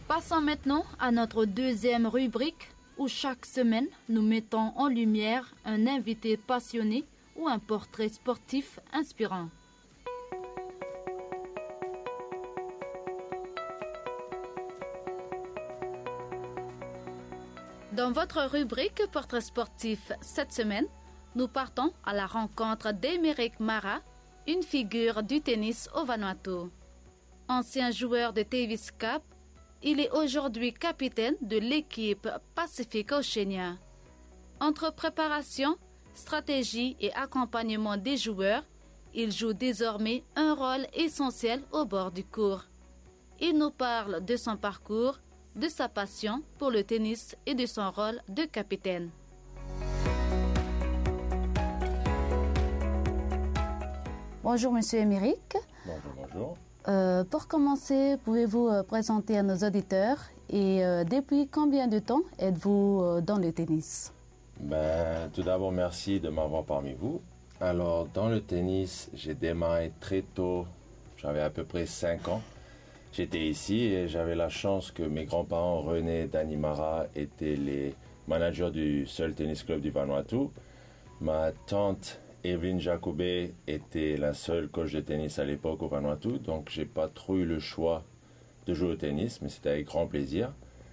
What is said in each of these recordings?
Passons maintenant à notre deuxième rubrique où chaque semaine nous mettons en lumière un invité passionné ou un portrait sportif inspirant. Dans votre rubrique Portrait sportif cette semaine, nous partons à la rencontre d'Emeric Mara, une figure du tennis au Vanuatu. Ancien joueur de Davis Cup, il est aujourd'hui capitaine de l'équipe Pacific Oceania. Entre préparation, stratégie et accompagnement des joueurs, il joue désormais un rôle essentiel au bord du court. Il nous parle de son parcours, de sa passion pour le tennis et de son rôle de capitaine. Bonjour Monsieur Emeric. Bonjour. Pour commencer, pouvez-vous présenter à nos auditeurs et depuis combien de temps êtes-vous dans le tennis? Tout d'abord, merci de m'avoir parmi vous. Alors, dans le tennis, j'ai démarré très tôt, j'avais à peu près 5 ans. J'étais ici et j'avais la chance que mes grands-parents, René et Danny Mara, étaient les managers du seul tennis club du Vanuatu. Ma tante Evelyn Jacobé était la seule coach de tennis à l'époque au Vanuatu, donc j'ai pas trop eu le choix de jouer au tennis, mais c'était avec grand plaisir.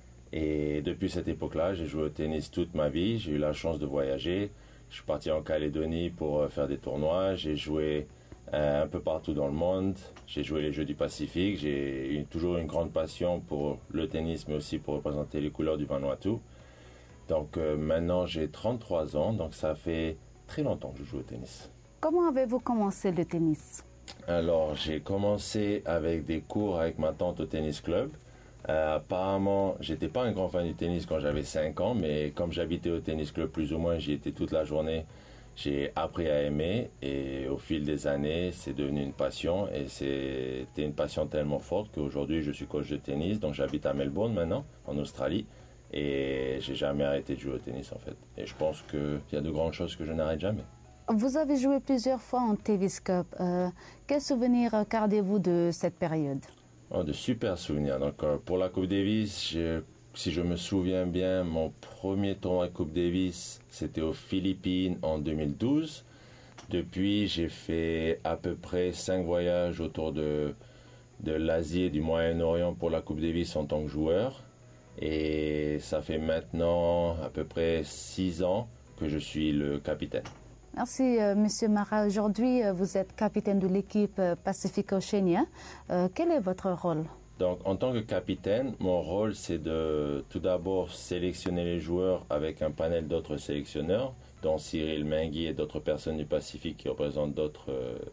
Et depuis cette époque-là, j'ai joué au tennis toute ma vie, j'ai eu la chance de voyager. Je suis parti en Calédonie pour faire des tournois, j'ai joué un peu partout dans le monde, j'ai joué les Jeux du Pacifique, j'ai eu toujours une grande passion pour le tennis, mais aussi pour représenter les couleurs du Vanuatu. Donc maintenant j'ai 33 ans, donc ça fait très longtemps que je joue au tennis. Comment avez-vous commencé le tennis? Alors, j'ai commencé avec des cours avec ma tante au tennis club. Apparemment, j'étais pas un grand fan du tennis quand j'avais 5 ans, mais comme j'habitais au tennis club plus ou moins, j'y étais toute la journée. J'ai appris à aimer et au fil des années, c'est devenu une passion et c'était une passion tellement forte qu'aujourd'hui, je suis coach de tennis. Donc, j'habite à Melbourne maintenant, en Australie. Et j'ai jamais arrêté de jouer au tennis en fait. Et je pense qu'il y a de grandes choses que je n'arrête jamais. Vous avez joué plusieurs fois en Davis Cup. Quels souvenirs gardez-vous de cette période? De super souvenirs. Donc pour la Coupe Davis, si je me souviens bien, mon premier tournoi de Coupe Davis, c'était aux Philippines en 2012. Depuis, j'ai fait à peu près 5 voyages autour de l'Asie et du Moyen-Orient pour la Coupe Davis en tant que joueur. Et ça fait maintenant à peu près 6 ans que je suis le capitaine. Merci Monsieur Mara. Aujourd'hui, vous êtes capitaine de l'équipe Pacific Oceania. Quel est votre rôle? Donc, en tant que capitaine, mon rôle, c'est de tout d'abord sélectionner les joueurs avec un panel d'autres sélectionneurs, dont Cyril Mengui et d'autres personnes du Pacifique qui représentent d'autres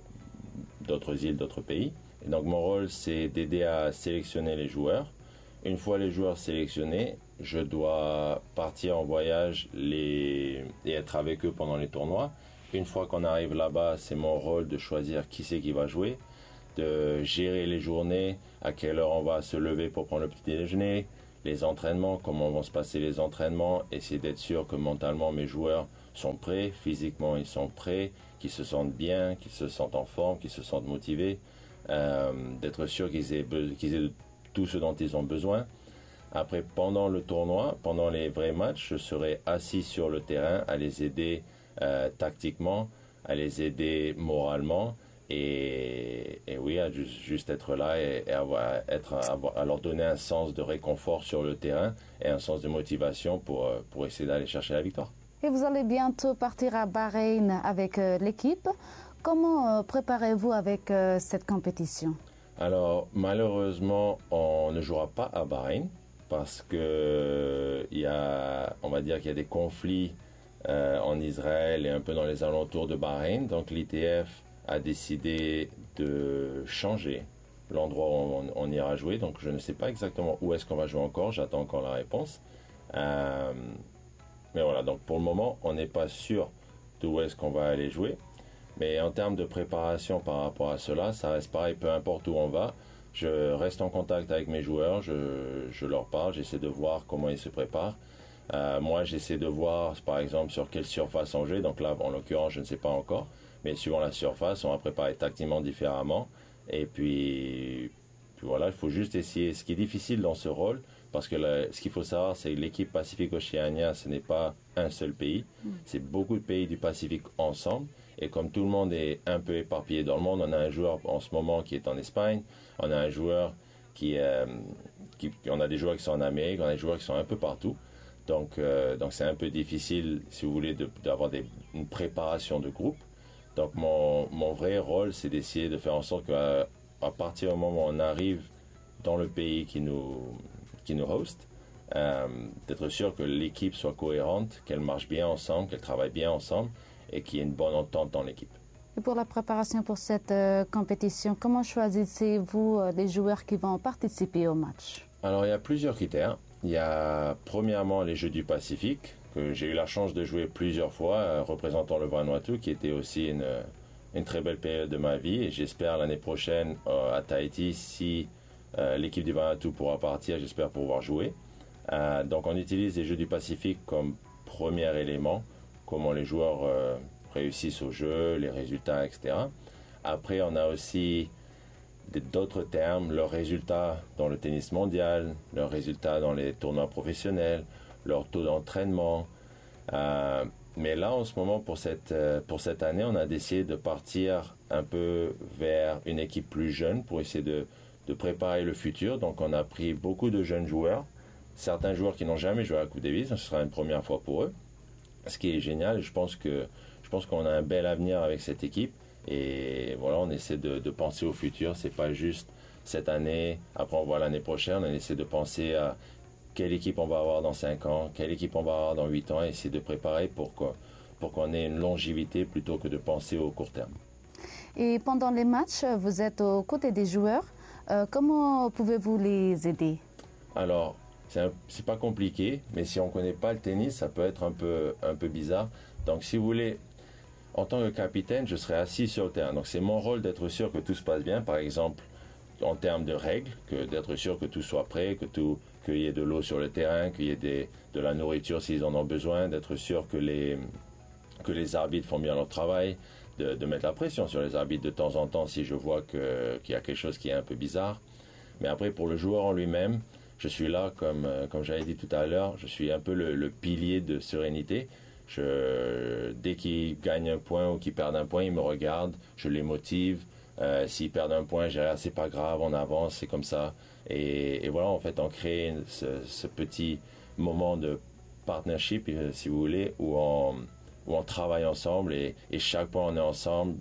îles, d'autres pays. Et donc, mon rôle, c'est d'aider à sélectionner les joueurs. Une fois les joueurs sélectionnés, je dois partir en voyage et être avec eux pendant les tournois. Une fois qu'on arrive là-bas, c'est mon rôle de choisir qui c'est qui va jouer, de gérer les journées, à quelle heure on va se lever pour prendre le petit déjeuner, les entraînements, comment vont se passer les entraînements, essayer d'être sûr que mentalement mes joueurs sont prêts, physiquement ils sont prêts, qu'ils se sentent bien, qu'ils se sentent en forme, qu'ils se sentent motivés, d'être sûr qu'ils aient tout ce dont ils ont besoin. Après, pendant le tournoi, pendant les vrais matchs, je serai assis sur le terrain à les aider tactiquement, à les aider moralement et oui, à juste être là et à leur donner un sens de réconfort sur le terrain et un sens de motivation pour essayer d'aller chercher la victoire. Et vous allez bientôt partir à Bahreïn avec l'équipe. Comment préparez-vous avec cette compétition? Alors, malheureusement, on ne jouera pas à Bahreïn parce que on va dire qu'il y a des conflits en Israël et un peu dans les alentours de Bahreïn. Donc, l'ITF a décidé de changer l'endroit où on ira jouer. Donc, je ne sais pas exactement où est-ce qu'on va jouer encore. J'attends encore la réponse. Mais voilà, donc pour le moment, on n'est pas sûr d'où est-ce qu'on va aller jouer. Mais en termes de préparation par rapport à cela, ça reste pareil, peu importe où on va. Je reste en contact avec mes joueurs, je leur parle, j'essaie de voir comment ils se préparent. Moi, j'essaie de voir, par exemple, sur quelle surface on joue. Donc là, en l'occurrence, je ne sais pas encore. Mais suivant la surface, on va préparer tactiquement différemment. Et puis, Puis voilà, il faut juste essayer. Ce qui est difficile dans ce rôle, parce que ce qu'il faut savoir, c'est que l'équipe Pacifique-Océania, ce n'est pas un seul pays. C'est beaucoup de pays du Pacifique ensemble. Et comme tout le monde est un peu éparpillé dans le monde, on a un joueur en ce moment qui est en Espagne, on a un joueur on a des joueurs qui sont en Amérique, on a des joueurs qui sont un peu partout. Donc c'est un peu difficile, si vous voulez, d'avoir une préparation de groupe. Donc mon vrai rôle, c'est d'essayer de faire en sorte qu'à partir du moment où on arrive dans le pays qui nous host, d'être sûr que l'équipe soit cohérente, qu'elle marche bien ensemble, qu'elle travaille bien ensemble et qu'il y ait une bonne entente dans l'équipe. Et pour la préparation pour cette compétition, comment choisissez-vous les joueurs qui vont participer au match? Alors il y a plusieurs critères. Il y a premièrement les Jeux du Pacifique, que j'ai eu la chance de jouer plusieurs fois, représentant le Vanuatu, qui était aussi une très belle période de ma vie. Et j'espère l'année prochaine à Tahiti, si l'équipe du Vanuatu pourra partir, j'espère pouvoir jouer. Donc on utilise les Jeux du Pacifique comme premier élément, comment les joueurs réussissent au jeu, les résultats, etc. Après, on a aussi d'autres termes, leurs résultats dans le tennis mondial, leurs résultats dans les tournois professionnels, leur taux d'entraînement. Mais là, en ce moment, pour cette année, on a décidé de partir un peu vers une équipe plus jeune pour essayer de préparer le futur. Donc, on a pris beaucoup de jeunes joueurs, certains joueurs qui n'ont jamais joué à la Coupe Davis, ce sera une première fois pour eux. Ce qui est génial, et je pense qu'on a un bel avenir avec cette équipe. Et voilà, on essaie de penser au futur. C'est pas juste cette année, après on voit l'année prochaine. On essaie de penser à quelle équipe on va avoir dans 5 ans, quelle équipe on va avoir dans 8 ans, et essayer de préparer pour qu'on ait une longévité plutôt que de penser au court terme. Et pendant les matchs, vous êtes aux côtés des joueurs. Comment pouvez-vous les aider? Alors, c'est pas compliqué, mais si on ne connaît pas le tennis, ça peut être un peu bizarre. Donc, si vous voulez, en tant que capitaine, je serai assis sur le terrain. Donc, c'est mon rôle d'être sûr que tout se passe bien. Par exemple, en termes de règles, d'être sûr que tout soit prêt, qu'il y ait de l'eau sur le terrain, qu'il y ait de la nourriture s'ils en ont besoin, d'être sûr que les arbitres font bien leur travail, de mettre la pression sur les arbitres de temps en temps si je vois qu'il y a quelque chose qui est un peu bizarre. Mais après, pour le joueur en lui-même, je suis là, comme j'avais dit tout à l'heure, je suis un peu le pilier de sérénité. Dès qu'ils gagnent un point ou qu'ils perdent un point, ils me regardent, je les motive. S'ils perdent un point, je dirais, c'est pas grave, on avance, c'est comme ça. Et voilà, en fait, on crée ce petit moment de partnership, si vous voulez, où on travaille ensemble et chaque fois on est ensemble.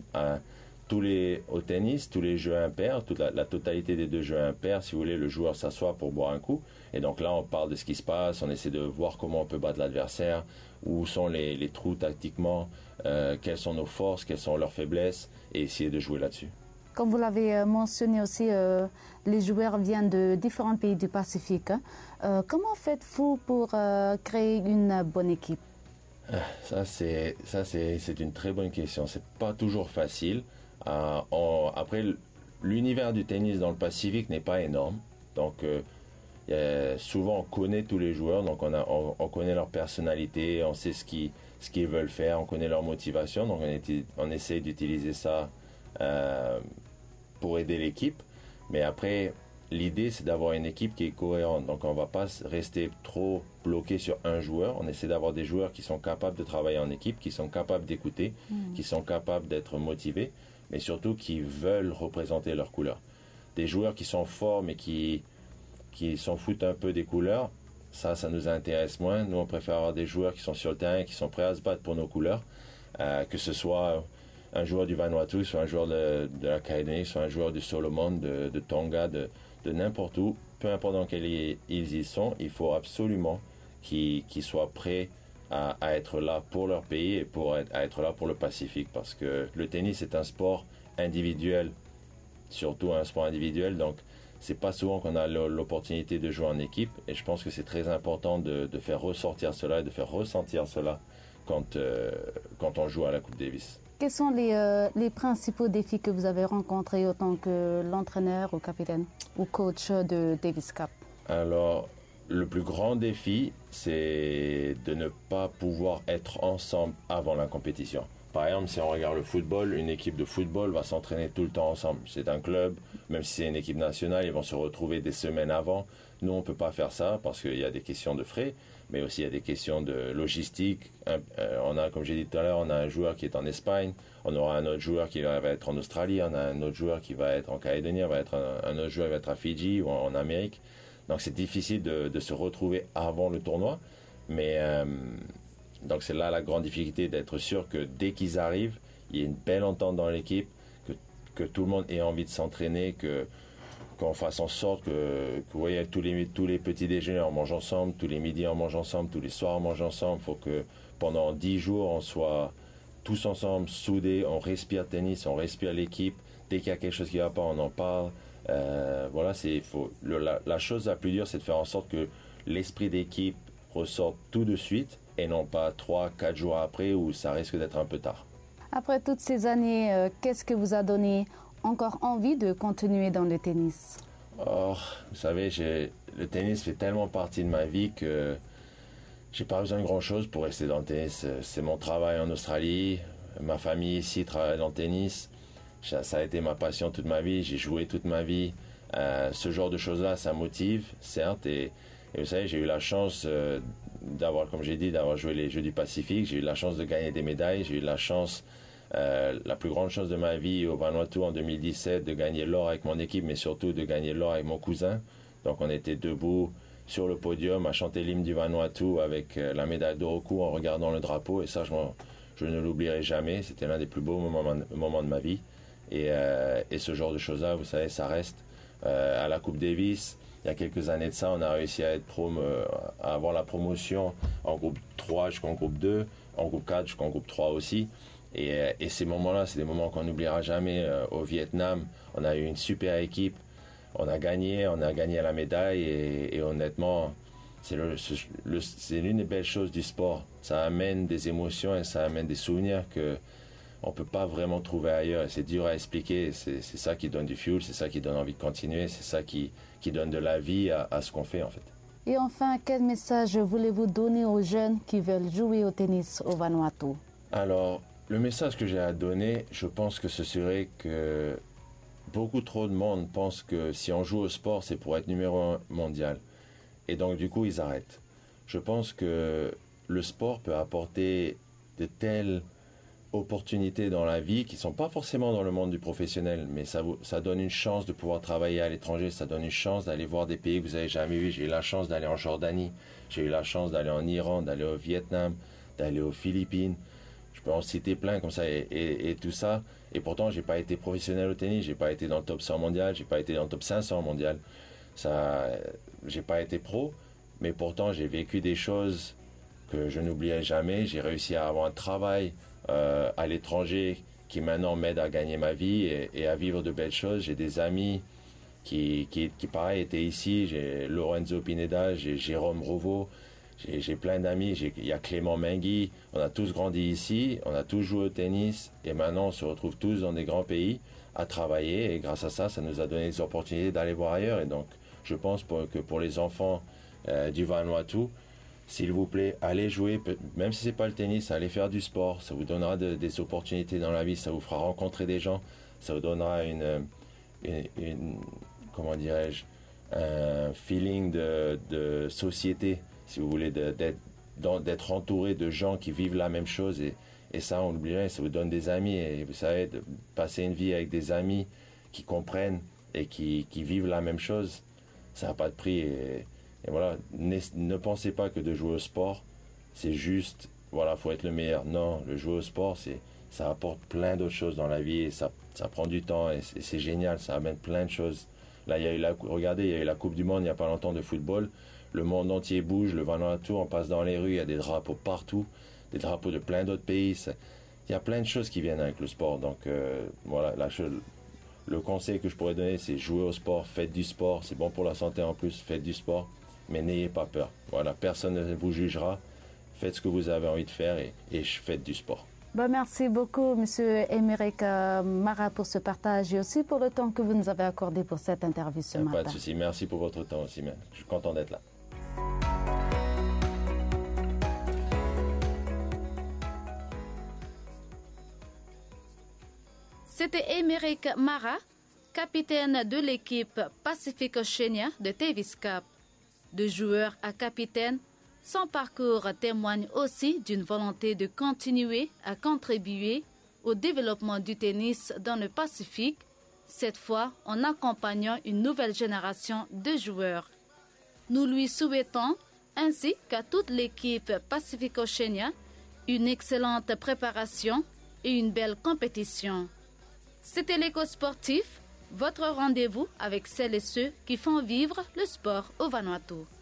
Au tennis, tous les jeux impairs, toute la totalité des 2 jeux impairs, si vous voulez, le joueur s'assoit pour boire un coup. Et donc là, on parle de ce qui se passe, on essaie de voir comment on peut battre l'adversaire, où sont les trous tactiquement, quelles sont nos forces, quelles sont leurs faiblesses, et essayer de jouer là-dessus. Comme vous l'avez mentionné aussi, les joueurs viennent de différents pays du Pacifique. Comment faites-vous pour créer une bonne équipe? Ça, c'est une très bonne question. C'est pas toujours facile. Après, l'univers du tennis dans le Pacifique n'est pas énorme. Donc, souvent, on connaît tous les joueurs. Donc, on connaît leur personnalité, on sait ce qu'ils veulent faire, on connaît leur motivation. Donc, on essaie d'utiliser ça pour aider l'équipe. Mais après, l'idée, c'est d'avoir une équipe qui est cohérente. Donc, on ne va pas rester trop bloqué sur un joueur. On essaie d'avoir des joueurs qui sont capables de travailler en équipe, qui sont capables d'écouter, qui sont capables d'être motivés, mais surtout qui veulent représenter leurs couleurs. Des joueurs qui sont forts, mais qui s'en foutent un peu des couleurs, ça nous intéresse moins. Nous, on préfère avoir des joueurs qui sont sur le terrain, qui sont prêts à se battre pour nos couleurs, que ce soit un joueur du Vanuatu, soit un joueur de la Calédonie, soit un joueur du Solomon, de Tonga, de n'importe où, peu importe dans quel ils y sont, il faut absolument qu'ils soient prêts à être là pour leur pays et à être là pour le Pacifique, parce que le tennis est un sport individuel, surtout un sport individuel, donc c'est pas souvent qu'on a l'opportunité de jouer en équipe, et je pense que c'est très important de faire ressortir cela et de faire ressentir cela quand on joue à la Coupe Davis. Quels sont les principaux défis que vous avez rencontrés en tant que l'entraîneur ou capitaine ou coach de Davis Cup? Alors, le plus grand défi, c'est de ne pas pouvoir être ensemble avant la compétition. Par exemple, si on regarde le football, une équipe de football va s'entraîner tout le temps ensemble. C'est un club, même si c'est une équipe nationale, ils vont se retrouver des semaines avant. Nous, on ne peut pas faire ça parce qu'il y a des questions de frais, mais aussi il y a des questions de logistique. On a, comme j'ai dit tout à l'heure, on a un joueur qui est en Espagne, on aura un autre joueur qui va être en Australie, on a un autre joueur qui va être en Calédonie, on va être un autre joueur qui va être à Fidji ou en Amérique. Donc c'est difficile de se retrouver avant le tournoi, mais... donc c'est là la grande difficulté, d'être sûr que dès qu'ils arrivent, il y ait une belle entente dans l'équipe, que tout le monde ait envie de s'entraîner, qu'on fasse en sorte que vous voyez, tous les petits déjeuners on mange ensemble, tous les midis on mange ensemble, tous les soirs on mange ensemble. Il faut que pendant 10 jours on soit tous ensemble, soudés, on respire tennis, on respire l'équipe. Dès qu'il y a quelque chose qui ne va pas, on en parle. Voilà, la chose la plus dure, c'est de faire en sorte que l'esprit d'équipe ressorte tout de suite et non pas 3-4 jours après où ça risque d'être un peu tard. Après toutes ces années, qu'est-ce que vous a donné encore envie de continuer dans le tennis? Oh, vous savez, le tennis fait tellement partie de ma vie que j'ai pas besoin de grand-chose pour rester dans le tennis. C'est mon travail en Australie, ma famille ici travaille dans le tennis. Ça a été ma passion toute ma vie, j'ai joué toute ma vie. Ce genre de choses-là, ça motive, certes, et vous savez, j'ai eu la chance d'avoir, comme j'ai dit, d'avoir joué les Jeux du Pacifique. J'ai eu la chance de gagner des médailles. J'ai eu la chance, la plus grande chance de ma vie au Vanuatu en 2017, de gagner l'or avec mon équipe, mais surtout de gagner l'or avec mon cousin. Donc on était debout sur le podium à chanter l'hymne du Vanuatu avec la médaille d'or au cou en regardant le drapeau. Et ça, je ne l'oublierai jamais. C'était l'un des plus beaux moments de ma vie. Et ce genre de choses-là, vous savez, ça reste. À la Coupe Davis, il y a quelques années de ça, on a réussi à avoir la promotion en groupe 3 jusqu'en groupe 2, en groupe 4 jusqu'en groupe 3 aussi. Et ces moments-là, c'est des moments qu'on n'oubliera jamais. Au Vietnam, on a eu une super équipe. On a gagné la médaille. Et honnêtement, c'est l'une des belles choses du sport. Ça amène des émotions et ça amène des souvenirs qu'on ne peut pas vraiment trouver ailleurs. C'est dur à expliquer. C'est ça qui donne du fuel, c'est ça qui donne envie de continuer, c'est ça qui donne de la vie à ce qu'on fait en fait. Et enfin, quel message voulez-vous donner aux jeunes qui veulent jouer au tennis au Vanuatu? Alors, le message que j'ai à donner, je pense que ce serait que beaucoup trop de monde pense que si on joue au sport, c'est pour être numéro 1 mondial. Et donc du coup, ils arrêtent. Je pense que le sport peut apporter de telles opportunités dans la vie qui ne sont pas forcément dans le monde du professionnel, mais ça donne une chance de pouvoir travailler à l'étranger, ça donne une chance d'aller voir des pays que vous n'avez jamais vus. J'ai eu la chance d'aller en Jordanie, j'ai eu la chance d'aller en Iran, d'aller au Vietnam, d'aller aux Philippines. Je peux en citer plein comme ça et tout ça. Et pourtant, j'ai pas été professionnel au tennis, j'ai pas été dans le top 100 mondial, j'ai pas été dans le top 500 mondial. J'ai pas été pro, mais pourtant j'ai vécu des choses que je n'oublierai jamais. J'ai réussi à avoir un travail à l'étranger qui maintenant m'aide à gagner ma vie et à vivre de belles choses. J'ai des amis qui pareil étaient ici. J'ai Lorenzo Pineda, j'ai Jérôme Rovo, j'ai plein d'amis. Il y a Clément Mengui. On a tous grandi ici, on a tous joué au tennis et maintenant on se retrouve tous dans des grands pays à travailler et grâce à ça, ça nous a donné des opportunités d'aller voir ailleurs. Et donc je pense que pour les enfants du Vanuatu, s'il vous plaît, allez jouer, même si ce n'est pas le tennis, allez faire du sport. Ça vous donnera des opportunités dans la vie, ça vous fera rencontrer des gens, ça vous donnera une comment dirais-je, un feeling de société, si vous voulez, d'être entouré de gens qui vivent la même chose. Et ça, on l'oublierait, ça vous donne des amis. Et vous savez, de passer une vie avec des amis qui comprennent et qui vivent la même chose, ça n'a pas de prix. Et voilà, ne pensez pas que de jouer au sport, c'est juste, voilà, faut être le meilleur. Non, le jouer au sport, ça apporte plein d'autres choses dans la vie et ça prend du temps et c'est génial, ça amène plein de choses. Là, regardez, il y a eu la Coupe du Monde il n'y a pas longtemps de football. Le monde entier bouge, le Vanuatu, on passe dans les rues, il y a des drapeaux partout, des drapeaux de plein d'autres pays. Il y a plein de choses qui viennent avec le sport. Donc voilà, le conseil que je pourrais donner, c'est jouer au sport, faites du sport, c'est bon pour la santé en plus, faites du sport. Mais n'ayez pas peur. Voilà, personne ne vous jugera. Faites ce que vous avez envie de faire et faites du sport. Merci beaucoup, M. Émeric Mara, pour ce partage et aussi pour le temps que vous nous avez accordé pour cette interview ce matin. Pas de souci. Merci pour votre temps aussi. Je suis content d'être là. C'était Emerick Mara, capitaine de l'équipe Pacific Oceania de Davis Cup. De joueur à capitaine, son parcours témoigne aussi d'une volonté de continuer à contribuer au développement du tennis dans le Pacifique, cette fois en accompagnant une nouvelle génération de joueurs. Nous lui souhaitons, ainsi qu'à toute l'équipe Pacific Oceania, une excellente préparation et une belle compétition. C'était l'Écho Sportif, votre rendez-vous avec celles et ceux qui font vivre le sport au Vanuatu.